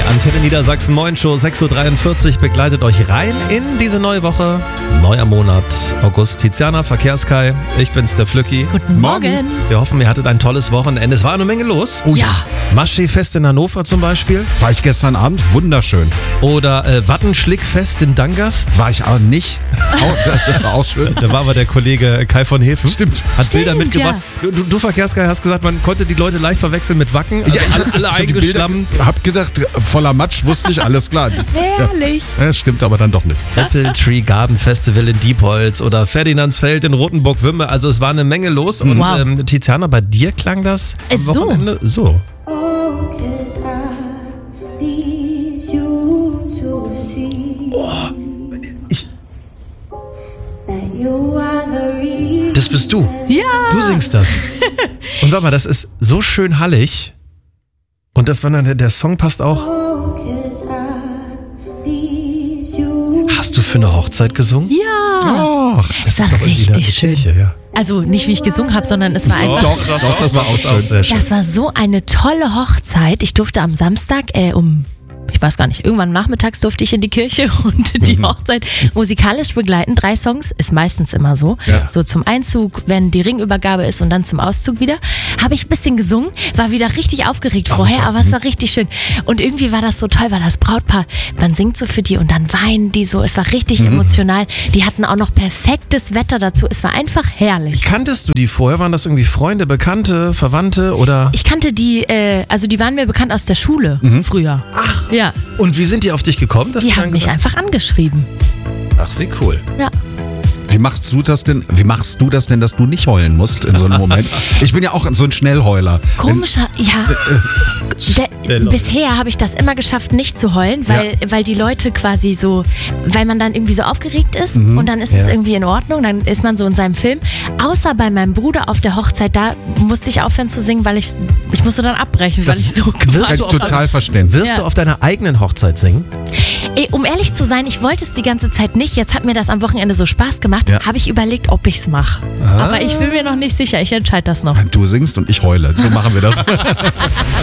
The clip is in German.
Antenne Niedersachsen Moin Show 6.43 Uhr begleitet euch rein in diese neue Woche. Neuer Monat, August. Tiziana, Verkehrskai, ich bin's, der Flücki. Guten Morgen. Wir hoffen, ihr hattet ein tolles Wochenende. Es war eine Menge los. Oh ja. Maschee-Fest in Hannover zum Beispiel. War ich gestern Abend, wunderschön. Oder Wattenschlickfest in Dangast. War ich aber nicht. Das war auch schön. Da war aber der Kollege Kai von Hefen. Stimmt. Hat Bilder mitgebracht. Ja. Du Verkehrskai, hast gesagt, man konnte die Leute leicht verwechseln mit Wacken. Also Ja, ich alle eingeschlammt. Hab gedacht, voller Matsch, wusste ich, alles klar. Herrlich. Ja, stimmt aber dann doch nicht. Apple Tree Garden Festival in Diepholz oder Ferdinandsfeld in Rothenburg-Wümme. Also es war eine Menge los. Und Wow. Tiziana, bei dir klang das am So. Wochenende so. Oh, 'cause I need you to see that you are the reason. Das bist du. Ja. Du singst das. Und warte mal, das ist so schön hallig. Und das war dann, der Song passt auch. Oh, 'cause I need you. Hast du für eine Hochzeit gesungen? Ja. Och, Es war Doch, in richtig der schön. Kirche, ja. Also nicht wie ich gesungen habe, sondern es war einfach... Doch, das war auch schön. sehr schön. Das war so eine tolle Hochzeit. Ich durfte am Samstag ich weiß gar nicht, irgendwann nachmittags durfte ich in die Kirche und die Hochzeit musikalisch begleiten. 3 Songs, ist meistens immer so. Ja. So zum Einzug, wenn die Ringübergabe ist und dann zum Auszug wieder. Habe ich ein bisschen gesungen, war wieder richtig aufgeregt vorher, aber es war richtig schön. Und irgendwie war das so toll, weil das Brautpaar, man singt so für die und dann weinen die so. Es war richtig emotional. Die hatten auch noch perfektes Wetter dazu. Es war einfach herrlich. Kanntest du die vorher? Waren das irgendwie Freunde, Bekannte, Verwandte oder? Ich kannte die, also die waren mir bekannt aus der Schule früher. Ach. Ja, Und wie sind die auf dich gekommen? Dass die du dann haben mich gesagt- einfach angeschrieben. Ach, wie cool. Ja. Wie machst du das denn, dass du nicht heulen musst in so einem Moment? Ich bin ja auch so ein Schnellheuler. Komischer, bisher habe ich das immer geschafft, nicht zu heulen, weil die Leute quasi so, weil man dann irgendwie so aufgeregt ist und dann ist es irgendwie in Ordnung, dann ist man so in seinem Film. Außer bei meinem Bruder auf der Hochzeit, da musste ich aufhören zu singen, weil ich musste dann abbrechen, weil ich so wirst du auf- Total verstehen. Wirst du auf deiner eigenen Hochzeit singen? Um ehrlich zu sein, ich wollte es die ganze Zeit nicht. Jetzt hat mir das am Wochenende so Spaß gemacht. Ja. Habe ich überlegt, ob ich es mache. Aber ich bin mir noch nicht sicher. Ich entscheide das noch. Du singst und ich heule. So machen wir das.